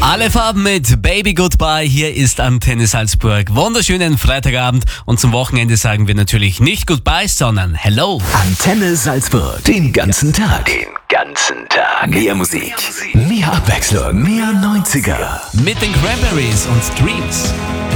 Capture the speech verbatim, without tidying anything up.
Alle Farben mit Baby Goodbye. Hier ist Antenne Salzburg. Wunderschönen Freitagabend. Und zum Wochenende sagen wir natürlich nicht Goodbye, sondern Hello. Antenne Salzburg. Den ganzen Tag. Den ganzen Tag. Mehr Musik. Mehr Abwechslung. Mehr neunziger. Mit den Cranberries und Dreams.